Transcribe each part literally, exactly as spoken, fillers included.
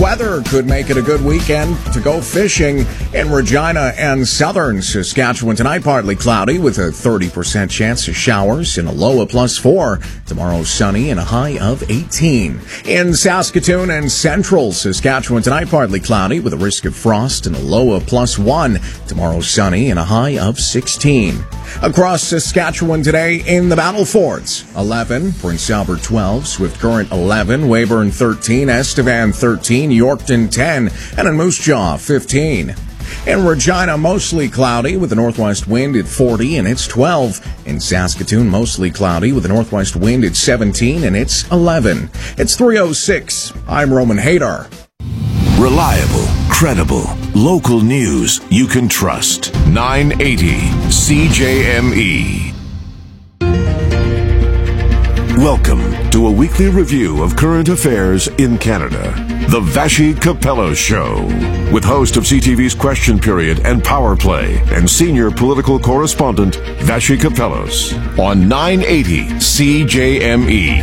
weather could make it a good weekend to go fishing in Regina and southern Saskatchewan. Tonight, partly cloudy with a thirty percent chance of showers and a low of plus four. Tomorrow, sunny and a high of eighteen. In Saskatoon and central Saskatchewan, tonight, partly cloudy with a risk of frost and a low of plus one. Tomorrow, sunny and a high of sixteen. Across Saskatchewan today in the Battle Forts, eleven, Prince Albert twelve, Swift Current eleven, Weyburn thirteen, Estevan thirteen, Yorkton ten, and in Moose Jaw fifteen. In Regina, mostly cloudy with a northwest wind at forty, and it's twelve. In Saskatoon, mostly cloudy with a northwest wind at seventeen, and it's eleven. It's three oh six. I'm Roman Hadar. Reliable, credible, local news you can trust. nine eighty C J M E. Welcome to a weekly review of current affairs in Canada. The Vassy Capello Show, with host of C T V's Question Period and Power Play and senior political correspondent Vassy Capellos on nine eighty C J M E.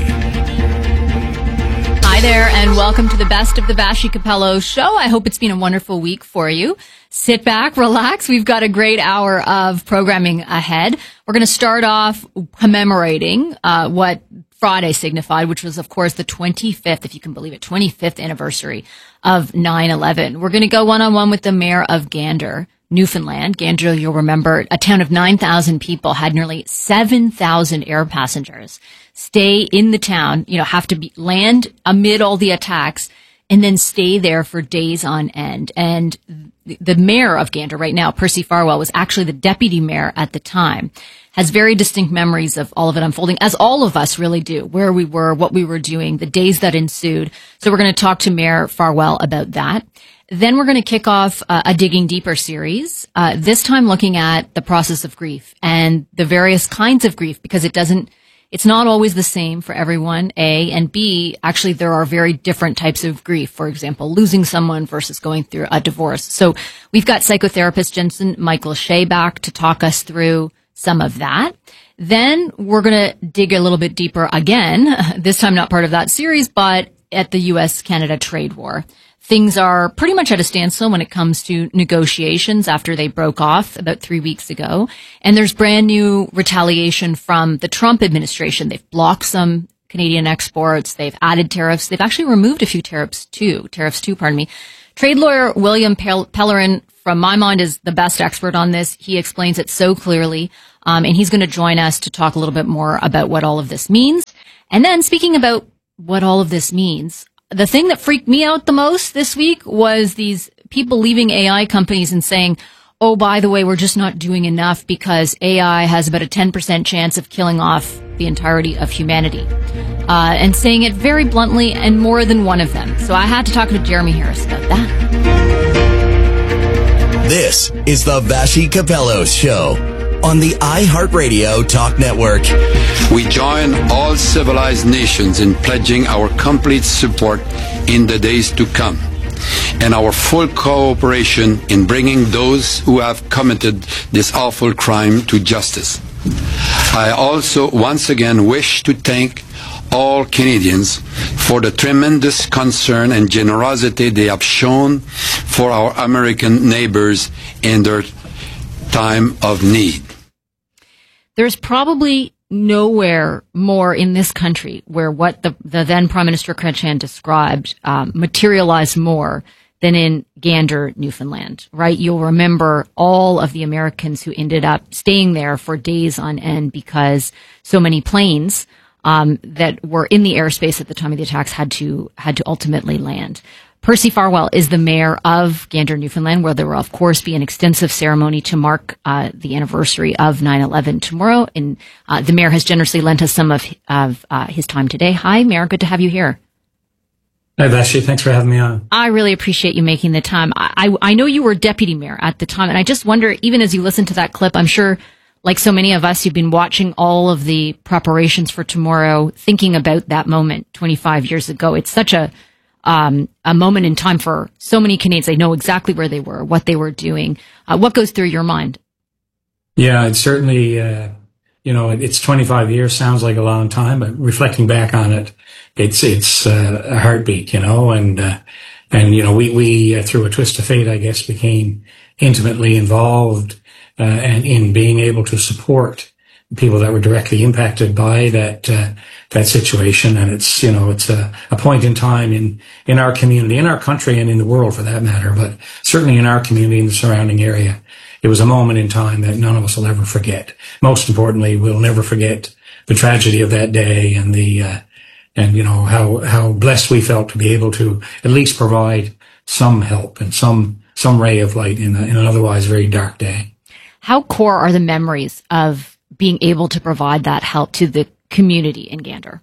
Hi there, and welcome to the best of the Vassy Capello Show. I hope it's been a wonderful week for you. Sit back, relax. We've got a great hour of programming ahead. We're going to start off commemorating uh, what Friday signified, which was, of course, the twenty-fifth, if you can believe it, twenty-fifth anniversary of nine eleven. We're going to go one-on-one with the mayor of Gander, Newfoundland. Gander, you'll remember, a town of nine thousand people, had nearly seven thousand air passengers stay in the town, you know, have to be, land amid all the attacks, and then stay there for days on end. And the, the mayor of Gander right now, Percy Farwell, was actually the deputy mayor at the time, has very distinct memories of all of it unfolding, as all of us really do, where we were, what we were doing, the days that ensued. So we're going to talk to Mayor Farwell about that. Then we're going to kick off uh, a Digging Deeper series, uh, this time looking at the process of grief and the various kinds of grief, because it doesn't, it's not always the same for everyone, A, and B, actually there are very different types of grief. For example, losing someone versus going through a divorce. So we've got psychotherapist Jensen Michael Shea back to talk us through some of that. Then we're going to dig a little bit deeper again, this time not part of that series, but at the U S Canada trade war. Things are pretty much at a standstill when it comes to negotiations after they broke off about three weeks ago. And there's brand new retaliation from the Trump administration. They've blocked some Canadian exports. They've added tariffs. They've actually removed a few tariffs too. Tariffs too, pardon me. Trade lawyer William Pellerin, from my mind, is the best expert on this. He explains it so clearly. Um, and he's going to join us to talk a little bit more about what all of this means. And then speaking about what all of this means, the thing that freaked me out the most this week was these people leaving A I companies and saying, oh, by the way, we're just not doing enough because A I has about a ten percent chance of killing off the entirety of humanity. Uh, and saying it very bluntly, and more than one of them. So I had to talk to Jeremy Harris about that. This is the Vassy Capello Show on the iHeartRadio Talk Network. We join all civilized nations in pledging our complete support in the days to come and our full cooperation in bringing those who have committed this awful crime to justice. I also once again wish to thank all Canadians for the tremendous concern and generosity they have shown for our American neighbors in their time of need. There's probably nowhere more in this country where what the, the then Prime Minister Chrétien described um, materialized more than in Gander, Newfoundland, right? You'll remember all of the Americans who ended up staying there for days on end because so many planes um, that were in the airspace at the time of the attacks had to had to ultimately land. Percy Farwell is the mayor of Gander, Newfoundland, where there will, of course, be an extensive ceremony to mark uh, the anniversary of nine eleven tomorrow. And uh, the mayor has generously lent us some of, of uh, his time today. Hi, Mayor. Good to have you here. Hi, Vassy. Thanks for having me on. I really appreciate you making the time. I, I, I know you were deputy mayor at the time, and I just wonder, even as you listen to that clip, I'm sure, like so many of us, you've been watching all of the preparations for tomorrow, thinking about that moment twenty-five years ago. It's such a Um, a moment in time for so many Canadians. They know exactly where they were, what they were doing. Uh, what goes through your mind? Yeah, it's certainly, uh, you know, it's twenty-five years, sounds like a long time, but reflecting back on it, it's, it's, uh, a heartbeat, you know, and, uh, and, you know, we, we, uh, through a twist of fate, I guess, became intimately involved, uh, and in being able to support people that were directly impacted by that, uh, that situation. And it's, you know, it's a, a point in time in, in our community, in our country, and in the world for that matter, but certainly in our community and the surrounding area. It was a moment in time that none of us will ever forget. Most importantly, we'll never forget the tragedy of that day and the, uh, and, you know, how, how blessed we felt to be able to at least provide some help and some, some ray of light in, a, in an otherwise very dark day. How core are the memories of being able to provide that help to the community in Gander?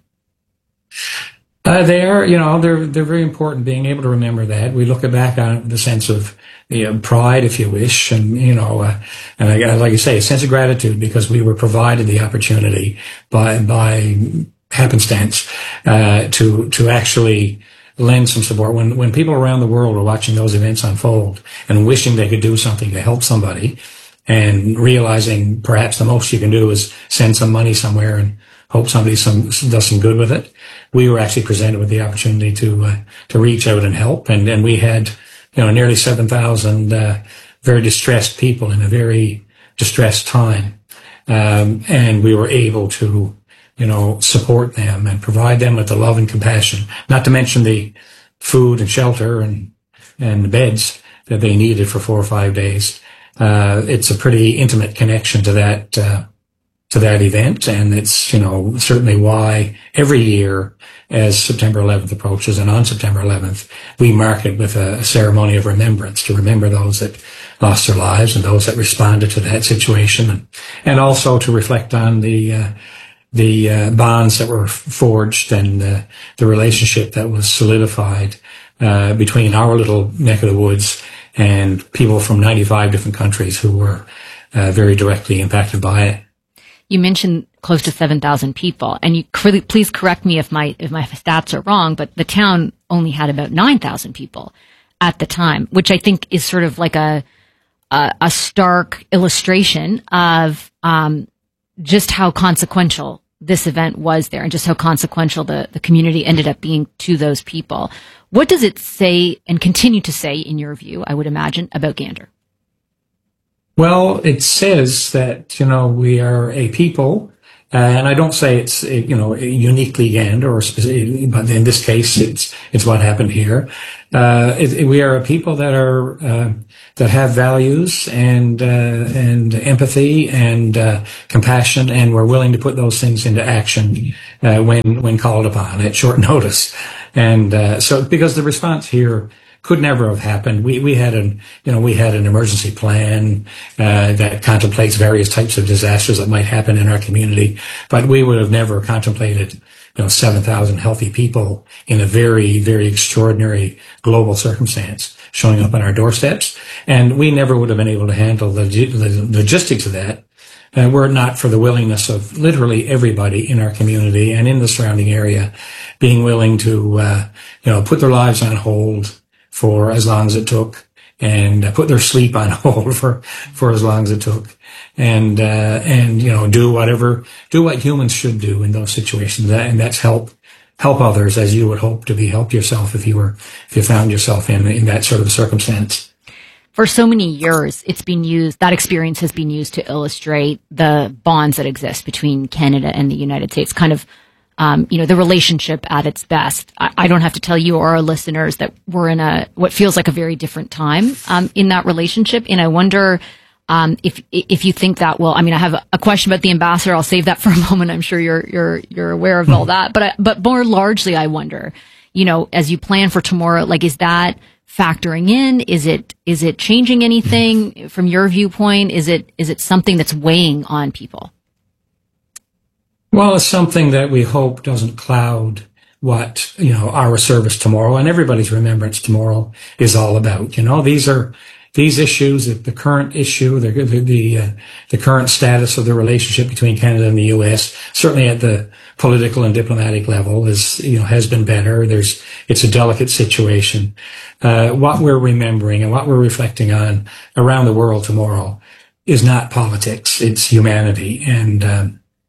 Uh, they are, you know, they're, they're very important, being able to remember that. We look back on it with a sense of, you know, pride, if you wish, and, you know, uh, and I, like you say, a sense of gratitude because we were provided the opportunity by, by happenstance, uh, to, to actually lend some support. When, when people around the world are watching those events unfold and wishing they could do something to help somebody and realizing perhaps the most you can do is send some money somewhere and hope somebody some, does some good with it. We were actually presented with the opportunity to, uh, to reach out and help. And, and we had, you know, nearly seven thousand, uh, very distressed people in a very distressed time. Um, and we were able to, you know, support them and provide them with the love and compassion, not to mention the food and shelter and, and the beds that they needed for four or five days. Uh, it's a pretty intimate connection to that, uh, to that event. And it's, you know, certainly why every year as September eleventh approaches and on September eleventh, we mark it with a, a ceremony of remembrance to remember those that lost their lives and those that responded to that situation. And, and also to reflect on the, uh, the, uh, bonds that were forged and, uh, the relationship that was solidified, uh, between our little neck of the woods and people from ninety-five different countries who were, uh, very directly impacted by it. You mentioned close to seven thousand people, and you please correct me if my if my stats are wrong, but the town only had about nine thousand people at the time, which I think is sort of like a a, a stark illustration of um, just how consequential this event was there, and just how consequential the, the community ended up being to those people. What does it say and continue to say, in your view, I would imagine, about Gander? Well, it says that, you know, we are a people, uh, and I don't say it's, you know, uniquely Gander or specific, but in this case, it's, it's what happened here. Uh, it, it, we are a people that are, uh, that have values and, uh, and empathy and, uh, compassion, and we're willing to put those things into action, uh, when, when called upon at short notice. And, uh, so, because the response here could never have happened. We, we had an, you know, we had an emergency plan, uh, that contemplates various types of disasters that might happen in our community, but we would have never contemplated, you know, seven thousand healthy people in a very, very extraordinary global circumstance showing up on our doorsteps. And we never would have been able to handle the, the logistics of that, uh, were it not for the willingness of literally everybody in our community and in the surrounding area being willing to, uh, you know, put their lives on hold for as long as it took, and uh, put their sleep on hold for, for as long as it took, and, uh, and, you know, do whatever, do what humans should do in those situations. That, and that's help, help others as you would hope to be helped yourself if you were, if you found yourself in, in that sort of circumstance. For so many years, it's been used, that experience has been used to illustrate the bonds that exist between Canada and the United States, kind of, Um, you know, the relationship at its best. I, I don't have to tell you or our listeners that we're in a, what feels like a very different time, um, in that relationship. And I wonder, um, if, if you think that will, I mean, I have a, a question about the ambassador. I'll save that for a moment. I'm sure you're, you're, you're aware of all that. But, I, but more largely, I wonder, you know, as you plan for tomorrow, like, is that factoring in? Is it, is it changing anything from your viewpoint? Is it, is it something that's weighing on people? Well, it's something that we hope doesn't cloud what, you know, our service tomorrow and everybody's remembrance tomorrow is all about. You know, these are, these issues, the current issue, the, the, the, uh, the current status of the relationship between Canada and the U S, certainly at the political and diplomatic level is, you know, has been better. There's, it's a delicate situation. Uh, what we're remembering and what we're reflecting on around the world tomorrow is not politics. It's humanity. And, um,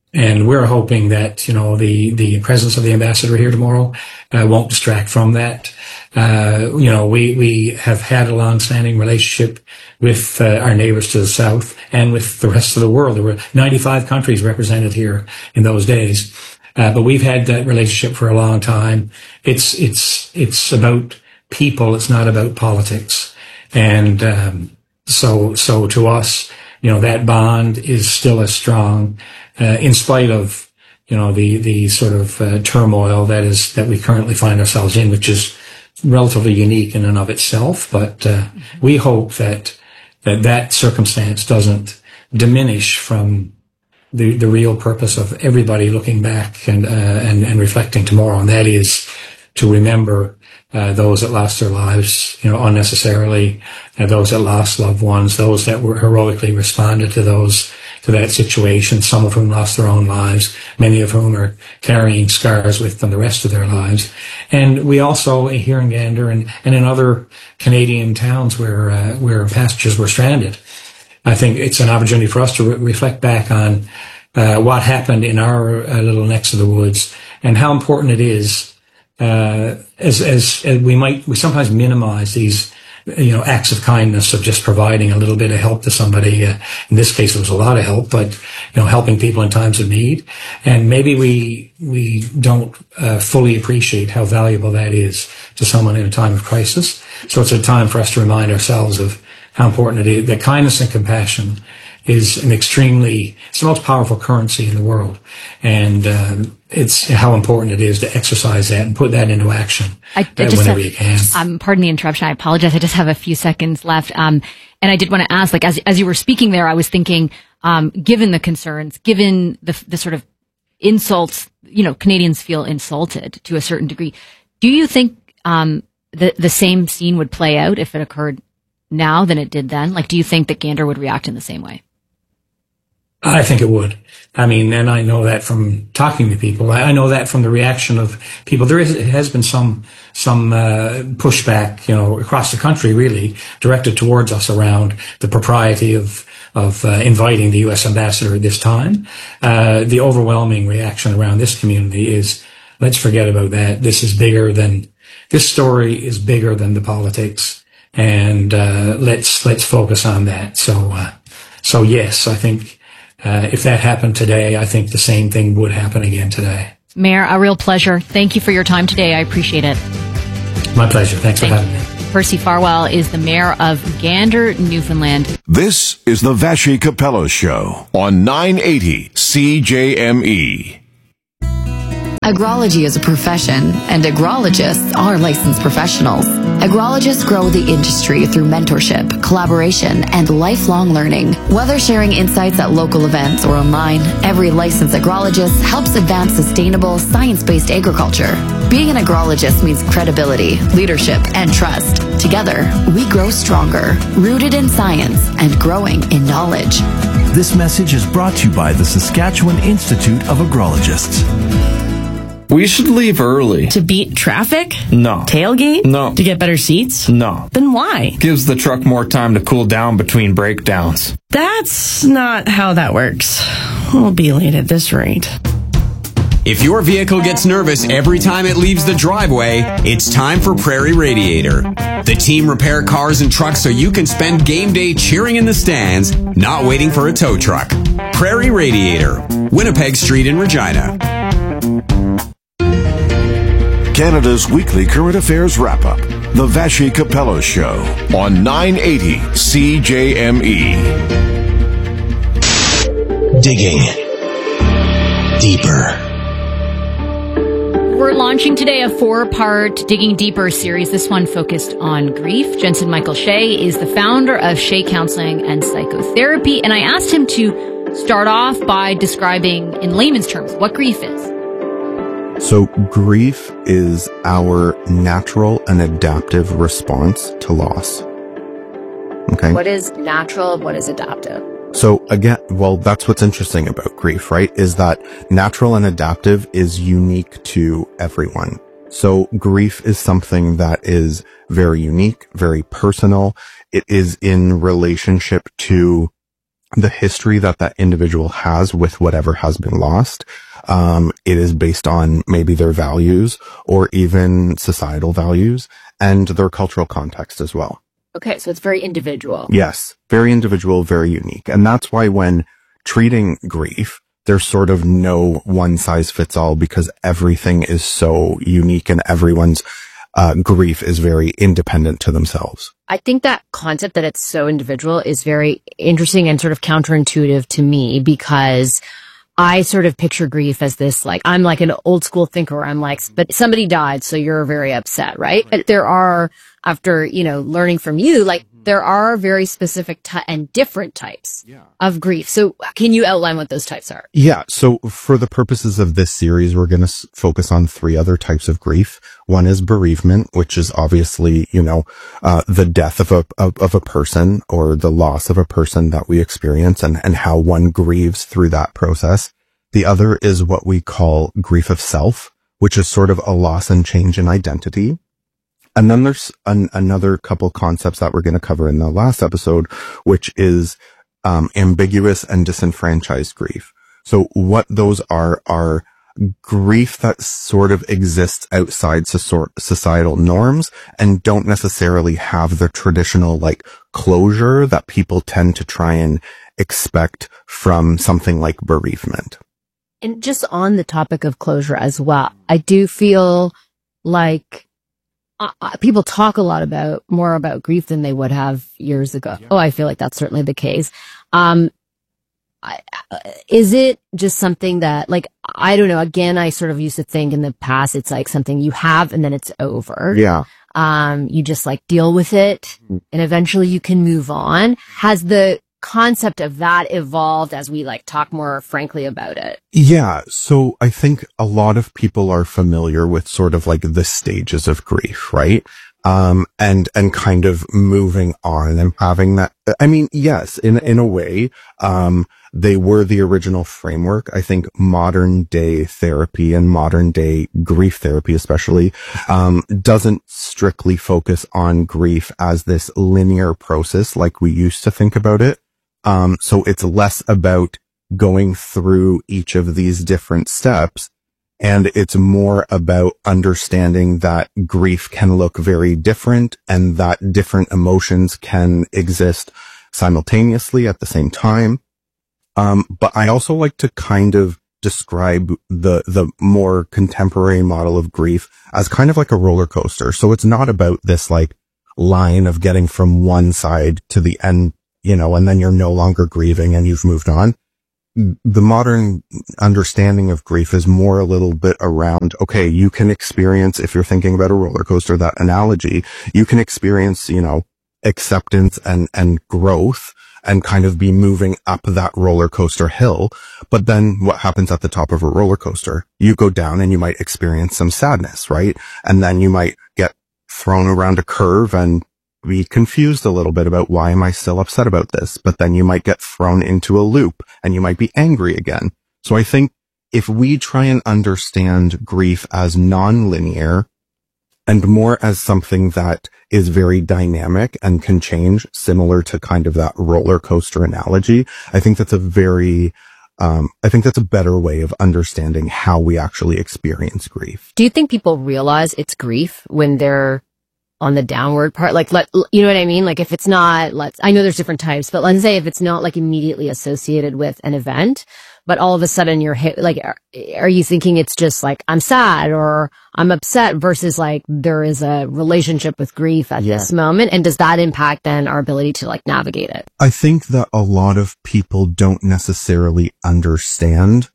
And we're hoping that, you know, the, the presence of the ambassador here tomorrow uh, won't distract from that. Uh, you know, we, we have had a long-standing relationship with uh, our neighbors to the south and with the rest of the world. There were ninety-five countries represented here in those days. Uh, but we've had that relationship for a long time. It's, it's, it's about people. It's not about politics. And, um, so, so to us, you know, that bond is still as strong, uh, in spite of, you know, the, the sort of, uh, turmoil that is, that we currently find ourselves in, which is relatively unique in and of itself. But, uh, we hope that, that that circumstance doesn't diminish from the, the real purpose of everybody looking back and, uh, and, and reflecting tomorrow. And that is to remember Uh, those that lost their lives, you know, unnecessarily, uh, those that lost loved ones, those that were heroically responded to those, to that situation, some of whom lost their own lives, many of whom are carrying scars with them the rest of their lives. And we also, here in Gander and, and in other Canadian towns where, uh, where passengers were stranded, I think it's an opportunity for us to re- reflect back on, uh, what happened in our uh, little necks of the woods and how important it is. Uh, as, as, as we might, we sometimes minimize these, you know, acts of kindness of just providing a little bit of help to somebody. Uh, in this case, it was a lot of help, but, you know, helping people in times of need. And maybe we, we don't, uh, fully appreciate how valuable that is to someone in a time of crisis. So it's a time for us to remind ourselves of how important it is, that kindness and compassion is an extremely, it's the most powerful currency in the world. And, um, it's how important it is to exercise that and put that into action I, I uh, whenever have, you can. Um, pardon the interruption. I apologize. I just have a few seconds left. Um, and I did want to ask, like, as, as you were speaking there, I was thinking, um, given the concerns, given the, the sort of insults, you know, Canadians feel insulted to a certain degree. Do you think, um, the, the same scene would play out if it occurred now than it did then? Like, do you think that Gander would react in the same way? I think it would. I mean, and I know that from talking to people. I know that from the reaction of people. There is, has been some, some, uh, pushback, you know, across the country really directed towards us around the propriety of, of, uh, inviting the U S ambassador at this time. Uh, the overwhelming reaction around this community is, let's forget about that. This is bigger than, this story is bigger than the politics. And, uh, let's, let's focus on that. So, uh, so yes, I think, Uh, if that happened today, I think the same thing would happen again today. Mayor, a real pleasure. Thank you for your time today. I appreciate it. My pleasure. Thanks Thank for having me. Percy Farwell is the mayor of Gander, Newfoundland. This is the Vassy Capello Show on nine eighty C J M E. Agrology is a profession, and agrologists are licensed professionals. Agrologists grow the industry through mentorship, collaboration, and lifelong learning. Whether sharing insights at local events or online, every licensed agrologist helps advance sustainable, science-based agriculture. Being an agrologist means credibility, leadership, and trust. Together, we grow stronger, rooted in science and growing in knowledge. This message is brought to you by the Saskatchewan Institute of Agrologists. We should leave early. To beat traffic? No. Tailgate? No. To get better seats? No. Then why? Gives the truck more time to cool down between breakdowns. That's not how that works. We'll be late at this rate. If your vehicle gets nervous every time it leaves the driveway, it's time for Prairie Radiator. The team repair cars and trucks so you can spend game day cheering in the stands, not waiting for a tow truck. Prairie Radiator, Winnipeg Street in Regina. Canada's weekly current affairs wrap-up, The Vassy Capello Show on nine eighty C J M E. Digging deeper. We're launching today a four-part Digging Deeper series, this one focused on grief. Jensen Michael Shea is the founder of Shea Counseling and Psychotherapy, and I asked him to start off by describing, in layman's terms, what grief is. So grief is our natural and adaptive response to loss. Okay. What is natural? What is adaptive? So again, well, that's what's interesting about grief, right? Is that natural and adaptive is unique to everyone. So grief is something that is very unique, very personal. It is in relationship to the history that that individual has with whatever has been lost. Um, it is based on maybe their values or even societal values and their cultural context as well. Okay, so it's very individual. Yes, very individual, very unique. And that's why when treating grief, there's sort of no one size fits all because everything is so unique and everyone's uh, grief is very independent to themselves. I think that concept that it's so individual is very interesting and sort of counterintuitive to me because I sort of picture grief as this, like, I'm like an old school thinker. I'm like, but somebody died, so you're very upset, right? But there are, after, you know, learning from you, like, there are very specific ty- and different types yeah. of grief. So can you outline what those types are? Yeah. So for the purposes of this series, we're going to s- focus on three other types of grief. One is bereavement, which is obviously, you know, uh, the death of a, of, of a person or the loss of a person that we experience and, and how one grieves through that process. The other is what we call grief of self, which is sort of a loss and change in identity. And then there's an, another couple concepts that we're going to cover in the last episode, which is um, ambiguous and disenfranchised grief. So what those are, are grief that sort of exists outside so- societal norms and don't necessarily have the traditional like closure that people tend to try and expect from something like bereavement. And just on the topic of closure as well, I do feel like Uh, people talk a lot about more about grief than they would have years ago. Yeah. Oh, I feel like that's certainly the case. Um, I, uh, is it just something that, like, I don't know. Again, I sort of used to think in the past, it's like something you have and then it's over. Yeah. Um, you just like deal with it and eventually you can move on. Has the concept of that evolved as we like talk more frankly about it? Yeah. So I think a lot of people are familiar with sort of like the stages of grief, right? Um, and, and kind of moving on and having that. I mean, yes, in, in a way, um, they were the original framework. I think modern day therapy and modern day grief therapy, especially, um, doesn't strictly focus on grief as this linear process like we used to think about it. Um, so it's less about going through each of these different steps, and it's more about understanding that grief can look very different and that different emotions can exist simultaneously at the same time. Um, but I also like to kind of describe the, the more contemporary model of grief as kind of like a roller coaster. So it's not about this like line of getting from one side to the end, you know, and then you're no longer grieving and you've moved on. The modern understanding of grief is more a little bit around, okay, you can experience, if you're thinking about a roller coaster, that analogy, you can experience, you know, acceptance and, and growth and kind of be moving up that roller coaster hill. But then what happens at the top of a roller coaster? You go down and you might experience some sadness, right? And then you might get thrown around a curve and be confused a little bit about why am I still upset about this? But then you might get thrown into a loop and you might be angry again. So I think if we try and understand grief as non-linear and more as something that is very dynamic and can change, similar to kind of that roller coaster analogy, I think that's a very, um, I think that's a better way of understanding how we actually experience grief. Do you think people realize it's grief when they're on the downward part? Like, let, you know what I mean? Like if it's not, let's, I know there's different types, but let's say if it's not like immediately associated with an event, but all of a sudden you're hit, like, are, are you thinking it's just like, I'm sad or I'm upset versus like there is a relationship with grief at yeah. this moment? And does that impact then our ability to like navigate it? I think that a lot of people don't necessarily understand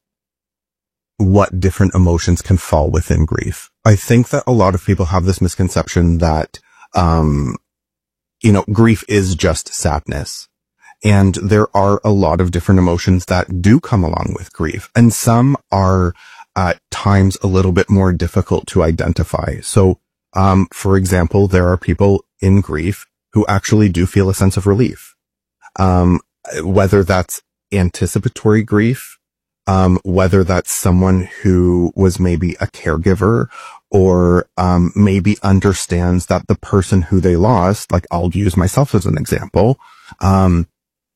what different emotions can fall within grief. I think that a lot of people have this misconception that, um, you know, grief is just sadness. And there are a lot of different emotions that do come along with grief. And some are at times a little bit more difficult to identify. So, um, for example, there are people in grief who actually do feel a sense of relief. Um, whether that's anticipatory grief, Um, whether that's someone who was maybe a caregiver or, um, maybe understands that the person who they lost, like I'll use myself as an example, um,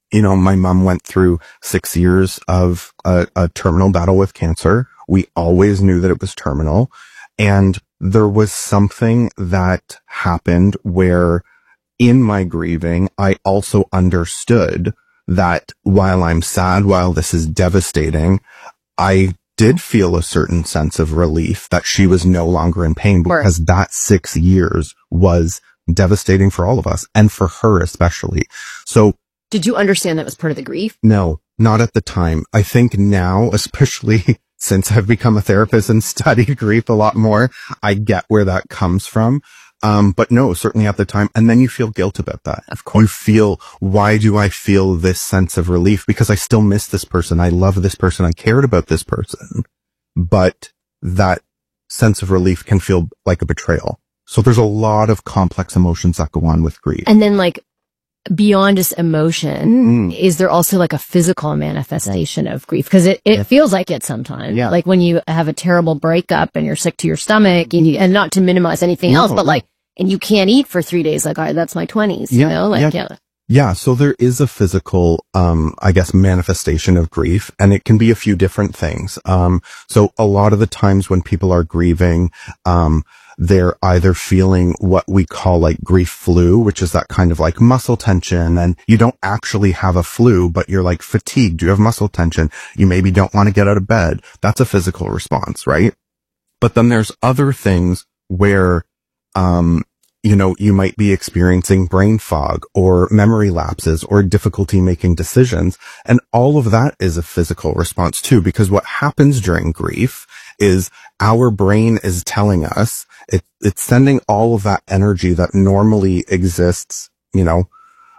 you know, my mom went through six years of a, a terminal battle with cancer. We always knew that it was terminal. And there was something that happened where in my grieving, I also understood that while I'm sad, while this is devastating, I did feel a certain sense of relief that she was no longer in pain, because that six years was devastating for all of us and for her especially. So did you understand that was part of the grief? No, not at the time. I think now, especially since I've become a therapist and studied grief a lot more, I get where that comes from. Um, but no, certainly at the time. And then you feel guilt about that. Of course. You feel, why do I feel this sense of relief? Because I still miss this person. I love this person. I cared about this person. But that sense of relief can feel like a betrayal. So there's a lot of complex emotions that go on with grief. And then like beyond just emotion, Mm. is there also like a physical manifestation of grief? Because it, it Yeah. feels like it sometimes. Yeah. Like when you have a terrible breakup and you're sick to your stomach, and, you, and not to minimize anything No. else, but like, and you can't eat for three days. Like, all right, that's my twenties, you Yeah, know? Like, yeah. yeah. Yeah, so there is a physical, um, I guess, manifestation of grief, and it can be a few different things. Um, so a lot of the times when people are grieving, um, they're either feeling what we call like grief flu, which is that kind of like muscle tension, and you don't actually have a flu, but you're like fatigued, you have muscle tension, you maybe don't want to get out of bed. That's a physical response, right? But then there's other things where, um, you know, you might be experiencing brain fog or memory lapses or difficulty making decisions. And all of that is a physical response too, because what happens during grief is our brain is telling us, it, it's sending all of that energy that normally exists, you know,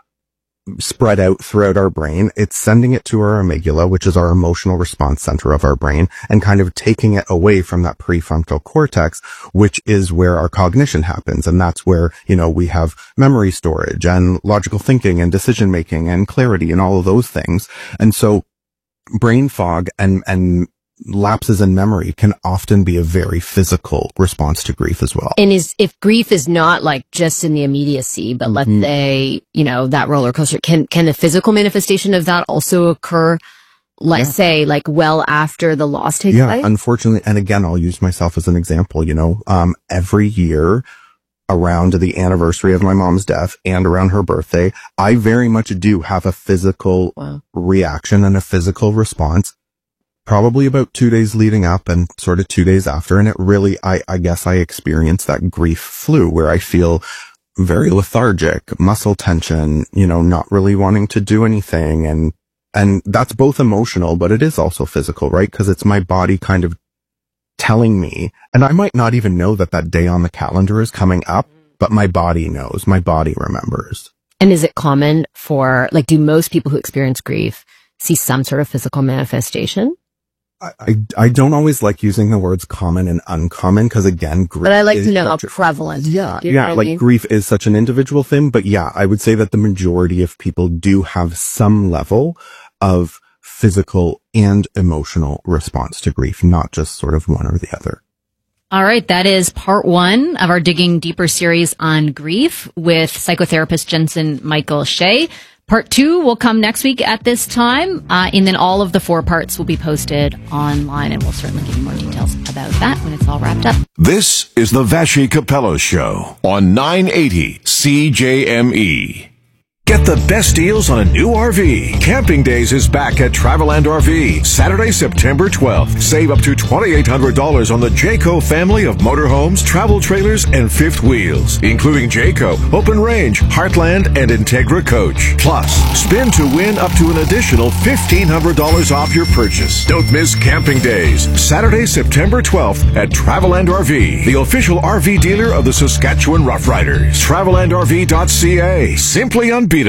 spread out throughout our brain. It's sending it to our amygdala, which is our emotional response center of our brain, and kind of taking it away from that prefrontal cortex, which is where our cognition happens. And that's where, you know, we have memory storage and logical thinking and decision making and clarity and all of those things. And so brain fog and, and lapses in memory can often be a very physical response to grief as well. And is, if grief is not like just in the immediacy, but let's Mhm. say, you know, that roller coaster, can, can the physical manifestation of that also occur, let's Yeah. say, like well after the loss takes Yeah, place? unfortunately. And again, I'll use myself as an example, you know, um, every year around the anniversary of my mom's death and around her birthday, I very much do have a physical Wow. reaction and a physical response, probably about two days leading up and sort of two days after. And it really, I, I guess I experienced that grief flu where I feel very lethargic, muscle tension, you know, not really wanting to do anything. And, and that's both emotional, but it is also physical, right? Because it's my body kind of telling me, and I might not even know that that day on the calendar is coming up, but my body knows, my body remembers. And is it common for, like, do most people who experience grief see some sort of physical manifestation? I, I, I don't always like using the words common and uncommon because again, grief But I like is to know how such a- prevalent. Yeah, Do you know yeah, what I like mean? grief is such an individual thing, but yeah, I would say that the majority of people do have some level of physical and emotional response to grief, not just sort of one or the other. All right, that is part one of our Digging Deeper series on grief with psychotherapist Jensen Michael Shea. Part two will come next week at this time, uh, and then all of the four parts will be posted online, and we'll certainly give you more details about that when it's all wrapped up. This is the Vashi Capello Show on nine eighty C J M E. Get the best deals on a new R V. Camping Days is back at Traveland R V. Saturday, September twelfth. Save up to twenty-eight hundred dollars on the Jayco family of motorhomes, travel trailers, and fifth wheels, including Jayco, Open Range, Heartland, and Integra Coach. Plus, spin to win up to an additional fifteen hundred dollars off your purchase. Don't miss Camping Days. Saturday, September twelfth at Traveland R V, the official R V dealer of the Saskatchewan Roughriders. Traveland R V dot C A. Simply unbeatable.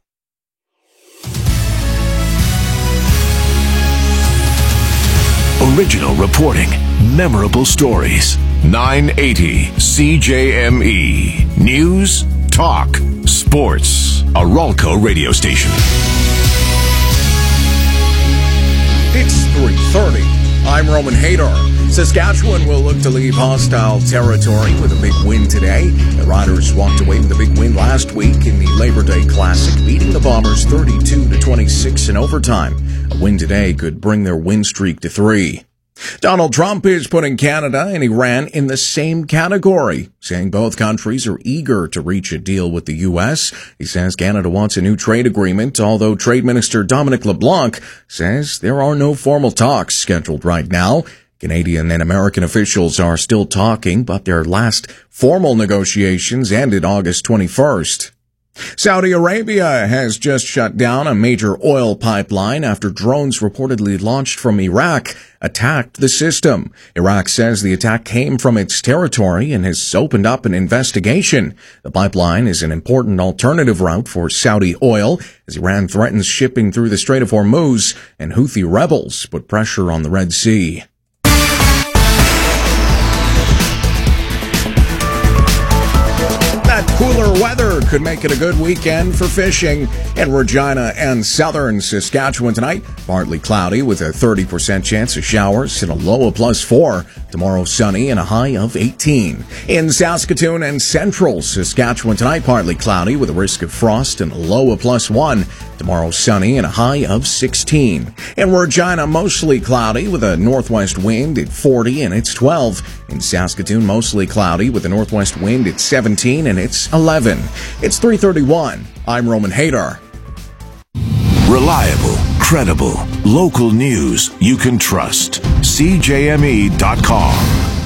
Original reporting, memorable stories. nine eighty C J M E. News, talk, sports. A Ralco radio station. It's three thirty. I'm Roman Hadar. Saskatchewan will look to leave hostile territory with a big win today. The Riders walked away with a big win last week in the Labor Day Classic, beating the Bombers thirty-two to twenty-six in overtime. A win today could bring their win streak to three. Donald Trump is putting Canada and Iran in the same category, saying both countries are eager to reach a deal with the U S. He says Canada wants a new trade agreement, although Trade Minister Dominic LeBlanc says there are no formal talks scheduled right now. Canadian and American officials are still talking, but their last formal negotiations ended August twenty-first. Saudi Arabia has just shut down a major oil pipeline after drones reportedly launched from Iraq attacked the system. Iraq says the attack came from its territory and has opened up an investigation. The pipeline is an important alternative route for Saudi oil as Iran threatens shipping through the Strait of Hormuz and Houthi rebels put pressure on the Red Sea. That cooler weather could make it a good weekend for fishing in Regina and southern Saskatchewan tonight. Partly cloudy with a thirty percent chance of showers and a low of plus four. Tomorrow sunny and a high of eighteen. In Saskatoon and central Saskatchewan tonight, partly cloudy with a risk of frost and a low of plus one. Tomorrow sunny and a high of sixteen. In Regina, mostly cloudy with a northwest wind at forty and it's twelve. In Saskatoon, mostly cloudy with a northwest wind at seventeen and it's eleven. It's three thirty-one. I'm Roman Hadar. Reliable, credible, local news you can trust. C J M E dot com.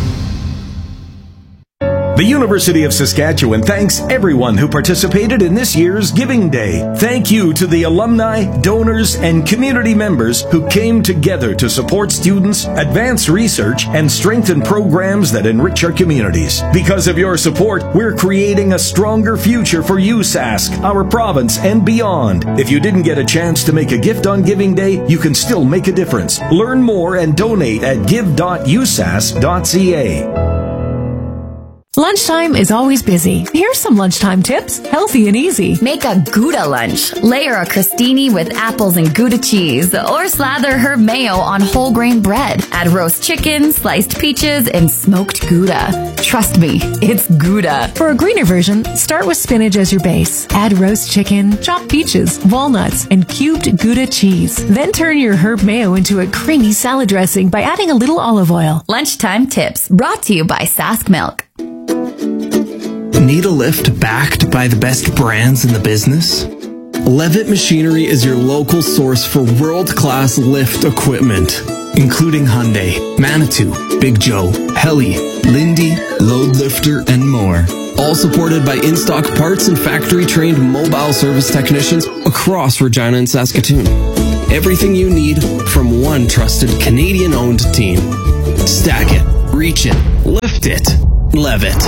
The University of Saskatchewan thanks everyone who participated in this year's Giving Day. Thank you to the alumni, donors, and community members who came together to support students, advance research, and strengthen programs that enrich our communities. Because of your support, we're creating a stronger future for U S A S C, our province, and beyond. If you didn't get a chance to make a gift on Giving Day, you can still make a difference. Learn more and donate at give dot u s a s dot c a. Lunchtime is always busy. Here's some lunchtime tips, healthy and easy. Make a Gouda lunch. Layer a crostini with apples and Gouda cheese, or slather herb mayo on whole grain bread. Add roast chicken, sliced peaches, and smoked Gouda. Trust me, it's Gouda. For a greener version, start with spinach as your base. Add roast chicken, chopped peaches, walnuts, and cubed Gouda cheese. Then turn your herb mayo into a creamy salad dressing by adding a little olive oil. Lunchtime tips brought to you by Sask Milk. Need a lift backed by the best brands in the business? Levitt Machinery is your local source for world-class lift equipment, including Hyundai, Manitou, Big Joe, Heli, Lindy, Load Lifter, and more. All supported by in-stock parts and factory-trained mobile service technicians across Regina and Saskatoon. Everything you need from one trusted Canadian-owned team. Stack it, reach it, lift it. Levitt.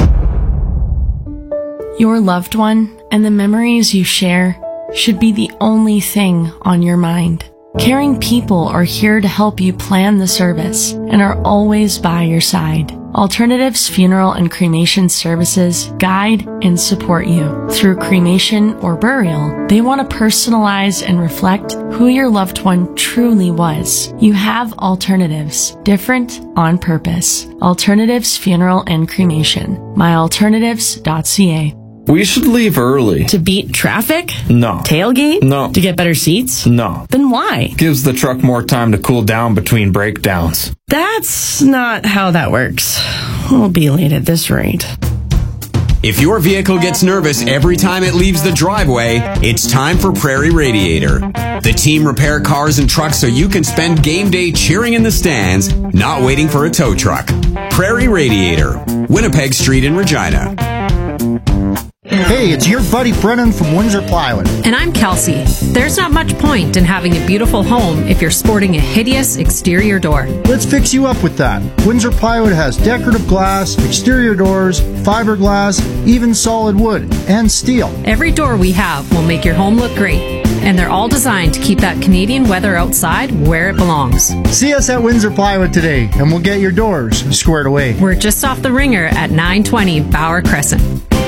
Your loved one and the memories you share should be the only thing on your mind. Caring people are here to help you plan the service and are always by your side. Alternatives Funeral and Cremation Services guide and support you through cremation or burial. They want to personalize and reflect who your loved one truly was. You have alternatives, different on purpose. Alternatives Funeral and Cremation. my alternatives dot c a. We should leave early. To beat traffic? No. Tailgate? No. To get better seats? No. Then why? Gives the truck more time to cool down between breakdowns. That's not how that works. We'll be late at this rate. If your vehicle gets nervous every time it leaves the driveway, it's time for Prairie Radiator. The team repair cars and trucks so you can spend game day cheering in the stands, not waiting for a tow truck. Prairie Radiator, Winnipeg Street in Regina. Hey, it's your buddy Brennan from Windsor Plywood. And I'm Kelsey. There's not much point in having a beautiful home if you're sporting a hideous exterior door. Let's fix you up with that. Windsor Plywood has decorative glass, exterior doors, fiberglass, even solid wood, and steel. Every door we have will make your home look great. And they're all designed to keep that Canadian weather outside where it belongs. See us at Windsor Plywood today, and we'll get your doors squared away. We're just off the ringer at nine twenty Bauer Crescent.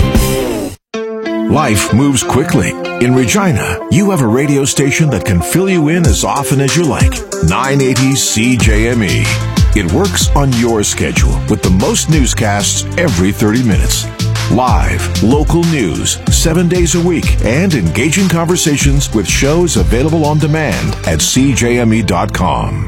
Life moves quickly. In Regina, you have a radio station that can fill you in as often as you like. nine eighty C J M E. It works on your schedule with the most newscasts every thirty minutes. Live, local news, seven days a week, and engaging conversations with shows available on demand at c j m e dot com.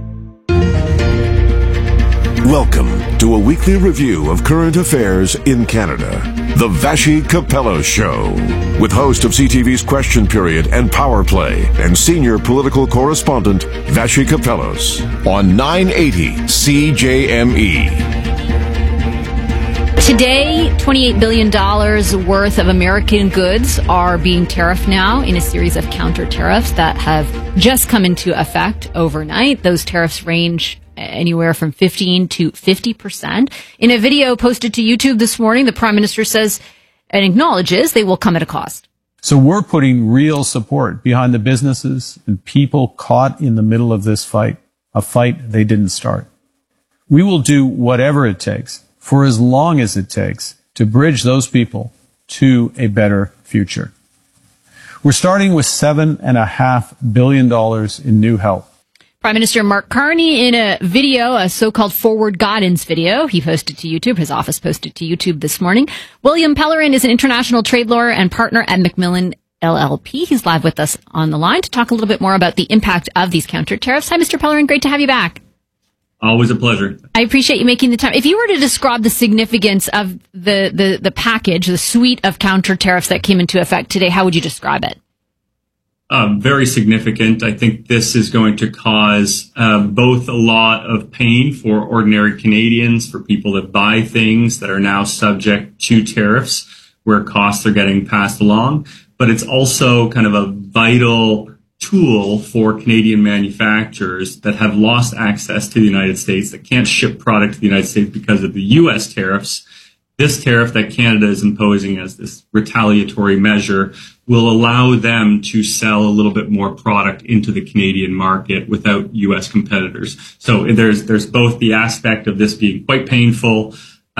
Welcome to a weekly review of current affairs in Canada. The Vassy Capello Show, with host of C T V's Question Period and Power Play and senior political correspondent Vassy Capellos on nine eighty C J M E. Today, twenty-eight billion dollars worth of American goods are being tariffed now in a series of counter tariffs that have just come into effect overnight. Those tariffs range anywhere from fifteen to fifty percent. In a video posted to YouTube this morning, the Prime Minister says and acknowledges they will come at a cost. So we're putting real support behind the businesses and people caught in the middle of this fight, a fight they didn't start. We will do whatever it takes, for as long as it takes, to bridge those people to a better future. We're starting with seven and a half billion dollars in new help. Prime Minister Mark Carney, in a video, a so-called forward guidance video, he posted to YouTube, his office posted to YouTube this morning. William Pellerin is an international trade lawyer and partner at Macmillan L L P. He's live with us on the line to talk a little bit more about the impact of these counter tariffs. Hi, Mister Pellerin. Great to have you back. Always a pleasure. I appreciate you making the time. If you were to describe the significance of the, the, the package, the suite of counter tariffs that came into effect today, how would you describe it? Um, very significant. I think this is going to cause uh, both a lot of pain for ordinary Canadians, for people that buy things that are now subject to tariffs where costs are getting passed along. But it's also kind of a vital tool for Canadian manufacturers that have lost access to the United States, that can't ship product to the United States because of the U S tariffs. This tariff that Canada is imposing as this retaliatory measure will allow them to sell a little bit more product into the Canadian market without U S competitors. So there's there's both the aspect of this being quite painful,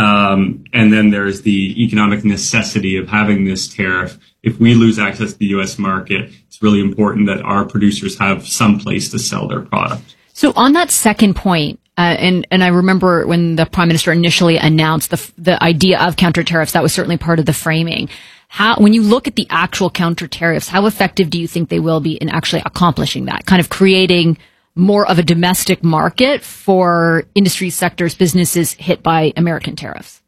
um, and then there's the economic necessity of having this tariff. If we lose access to the U S market, it's really important that our producers have some place to sell their product. So on that second point, Uh, and, and I remember when the Prime Minister initially announced the, the idea of counter tariffs, that was certainly part of the framing. How, when you look at the actual counter tariffs, how effective do you think they will be in actually accomplishing that, kind of creating more of a domestic market for industry sectors, businesses hit by American tariffs?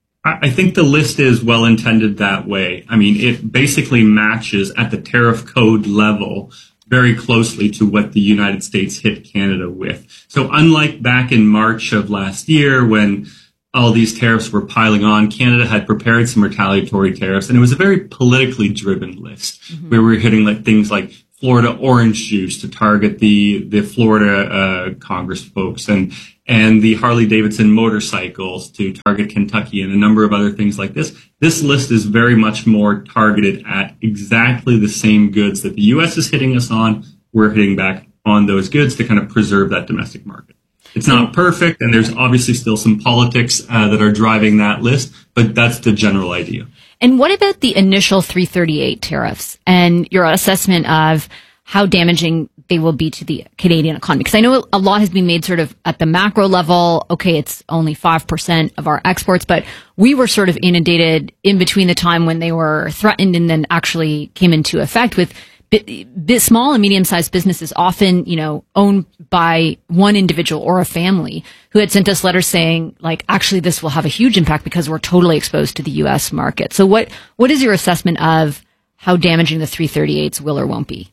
I think the list is well intended that way. I mean, it basically matches at the tariff code level very closely to what the United States hit Canada with. So unlike back in March of last year when all these tariffs were piling on, Canada had prepared some retaliatory tariffs, and it was a very politically driven list mm-hmm. where we were hitting like things like Florida orange juice to target the the Florida uh, Congress folks, and and the Harley Davidson motorcycles to target Kentucky, and a number of other things like this. This list is very much more targeted at exactly the same goods that the U S is hitting us on. We're hitting back on those goods to kind of preserve that domestic market. It's not perfect, and there's obviously still some politics uh, that are driving that list, but that's the general idea. And what about the initial three thirty-eight tariffs and your assessment of how damaging they will be to the Canadian economy? Because I know a lot has been made sort of at the macro level. Okay, it's only five percent of our exports, but we were sort of inundated in between the time when they were threatened and then actually came into effect with bit small and medium-sized businesses, often, you know, owned by one individual or a family, who had sent us letters saying, like, actually, this will have a huge impact because we're totally exposed to the U S market. So what, what is your assessment of how damaging the three thirty-eights will or won't be?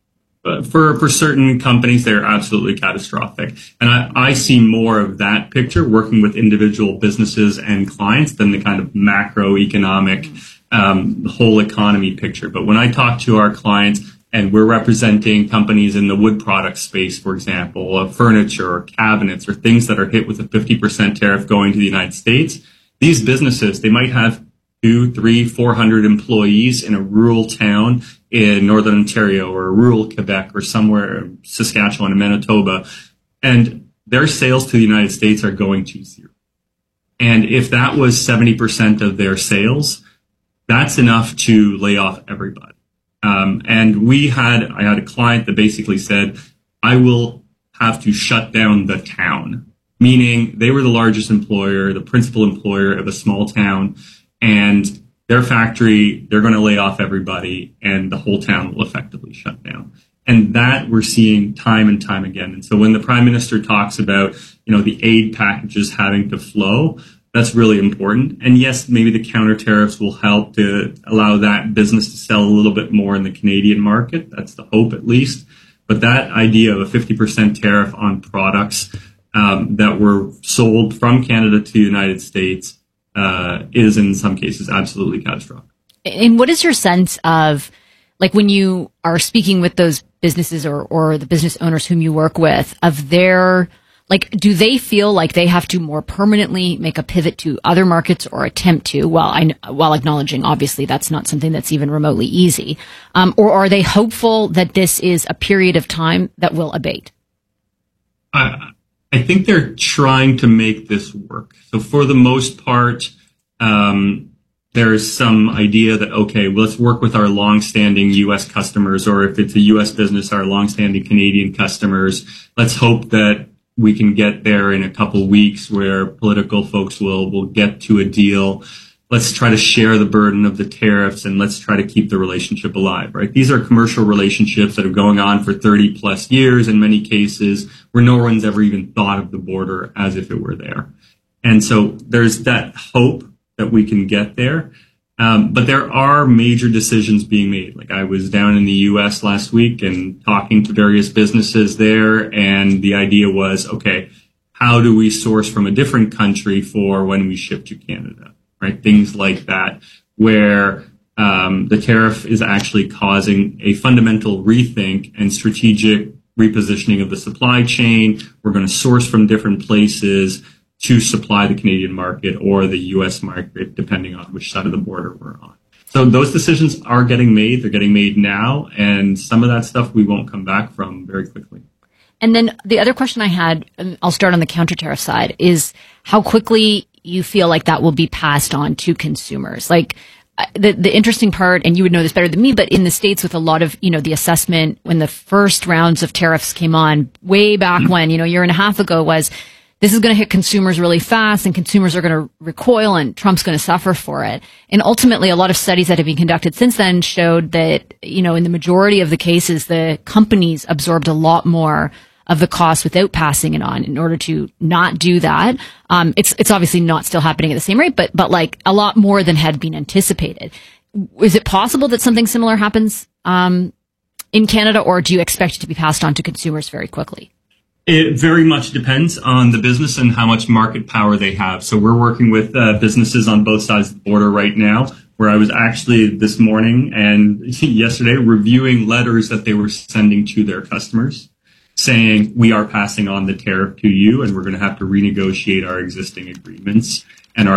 But for, for certain companies, they're absolutely catastrophic. And I, I see more of that picture working with individual businesses and clients than the kind of macroeconomic, um, whole economy picture. But when I talk to our clients, and we're representing companies in the wood product space, for example, of furniture or cabinets or things that are hit with a fifty percent tariff going to the United States. These businesses, they might have two, three, four hundred employees in a rural town in Northern Ontario or rural Quebec or somewhere, Saskatchewan and Manitoba. And their sales to the United States are going to zero. And if that was seventy percent of their sales, that's enough to lay off everybody. Um, and we had, I had a client that basically said, I will have to shut down the town meaning they were the largest employer, the principal employer of a small town, and their factory, they're going to lay off everybody, and the whole town will effectively shut down. And that we're seeing time and time again. And so when the Prime Minister talks about, you know, the aid packages having to flow, that's really important. And yes, maybe the counter tariffs will help to allow that business to sell a little bit more in the Canadian market. That's the hope, at least. But that idea of a fifty percent tariff on products um, that were sold from Canada to the United States uh, is in some cases absolutely catastrophic. And what is your sense of, like, when you are speaking with those businesses or, or the business owners whom you work with, of their, like, do they feel like they have to more permanently make a pivot to other markets or attempt to, while I, while acknowledging, obviously, that's not something that's even remotely easy, um, or are they hopeful that this is a period of time that will abate? I, I think they're trying to make this work. So for the most part, um, there's some idea that, okay, well, let's work with our longstanding U S customers, or if it's a U S business, our longstanding Canadian customers. Let's hope that we can get there in a couple weeks where political folks will, will get to a deal. Let's try to share the burden of the tariffs, and let's try to keep the relationship alive, right? These are commercial relationships that are going on for thirty plus years in many cases, where no one's ever even thought of the border as if it were there. And so there's that hope that we can get there. Um, but there are major decisions being made. Like, I was down in the U S last week and talking to various businesses there, and the idea was, okay, how do we source from a different country for when we ship to Canada, right? Things like that, where um, the tariff is actually causing a fundamental rethink and strategic repositioning of the supply chain. We're going to source from different places to supply the Canadian market or the U S market, depending on which side of the border we're on. So those decisions are getting made. They're getting made now. And some of that stuff we won't come back from very quickly. And then the other question I had, and I'll start on the counter tariff side, is how quickly you feel like that will be passed on to consumers. Like, the the interesting part, and you would know this better than me, but in the States, with a lot of, you know, the assessment when the first rounds of tariffs came on way back mm-hmm. when, you know, a year and a half ago, was this is going to hit consumers really fast, and consumers are going to recoil, and Trump's going to suffer for it. And ultimately, a lot of studies that have been conducted since then showed that, you know, in the majority of the cases, the companies absorbed a lot more of the cost without passing it on. In order to not do that, um, it's it's obviously not still happening at the same rate, but but like a lot more than had been anticipated. Is it possible that something similar happens um, in Canada, or do you expect it to be passed on to consumers very quickly? It very much depends on the business and how much market power they have. So we're working with uh, businesses on both sides of the border right now, where I was actually this morning and yesterday reviewing letters that they were sending to their customers saying, we are passing on the tariff to you, and we're going to have to renegotiate our existing agreements.